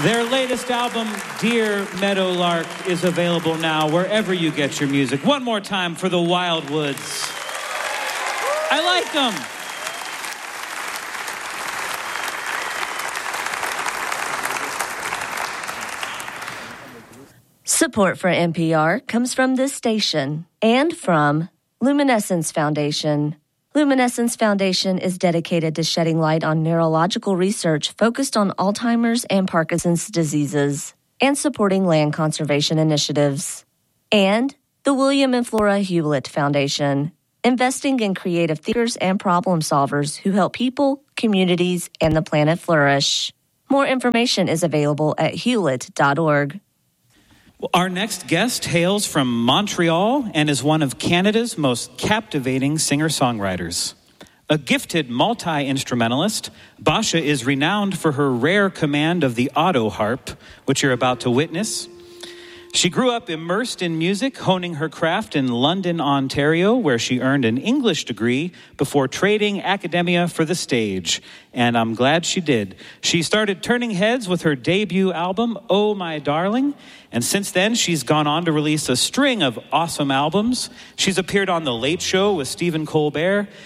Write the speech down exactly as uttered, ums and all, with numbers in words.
Their latest album, Dear Meadowlark, is available now wherever you get your music. One more time for the Wildwoods. I like them. Support for N P R comes from this station and from Luminescence Foundation. Luminescence Foundation is dedicated to shedding light on neurological research focused on Alzheimer's and Parkinson's diseases and supporting land conservation initiatives. And the William and Flora Hewlett Foundation, investing in creative thinkers and problem solvers who help people, communities, and the planet flourish. More information is available at hewlett dot org. Our next guest hails from Montreal and is one of Canada's most captivating singer-songwriters. A gifted multi-instrumentalist, Basha is renowned for her rare command of the auto harp, which you're about to witness. She grew up immersed in music, honing her craft in London, Ontario, where she earned an English degree before trading academia for the stage. And I'm glad she did. She started turning heads with her debut album, Oh My Darling. And since then, she's gone on to release a string of awesome albums. She's appeared on The Late Show with Stephen Colbert